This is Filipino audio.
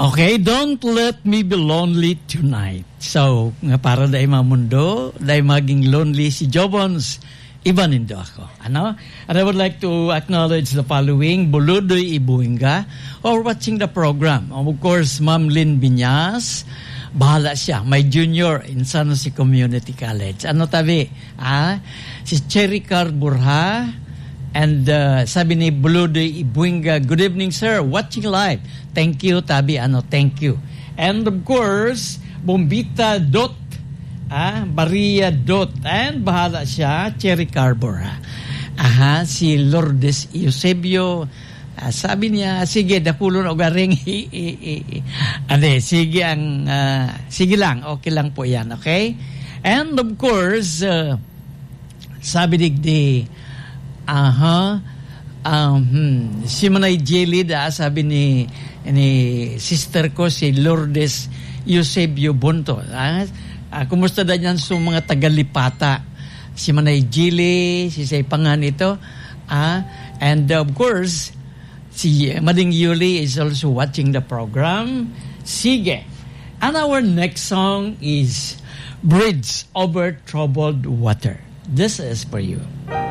Okay, don't let me be lonely tonight. So, nga para dahil mamundo, dahil maging lonely si Jobons, ibanindo ako. Ano? And I would like to acknowledge the following, Buludoy Ibuinga, or watching the program. Of course, Ma'am Lynn Binyas, bahala siya, may junior in San Jose Community College. Ano tabi? Si Cherry Carburha, and sabi ni Buludoy Ibuinga, good evening sir, watching live. Thank you, tabi, thank you. And of course, Bombita Dot, Maria Dot, and bahala siya, Cherry Carburha. Si Lourdes Eusebio, sabi niya, sige, dapulon o garing, sige lang, okay lang po yan, okay? And of course, sabi digdi, si Manay Jelid, sabi ni sister ko, si Lourdes Eusebio Bonto. Kumusta na yan sa mga tagalipata? Si Manay Jili, si Saypangan ito. And of course, si Mading Yuli is also watching the program. Sige. And our next song is Bridge Over Troubled Water. This is for you.